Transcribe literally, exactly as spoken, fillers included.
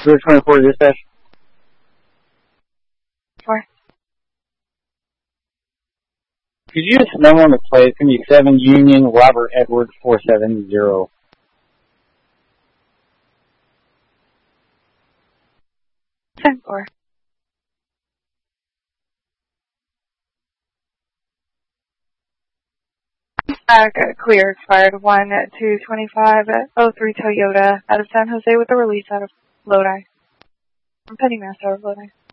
Route twenty-four dispatch. Four. Could you just number on the plate? It's going to be seven Union Robert Edwards four seven zero. ten four. Back, clear, expired one two twenty-five oh three Toyota out of San Jose with a release out of Lodi. I'm pending mass out of Lodi.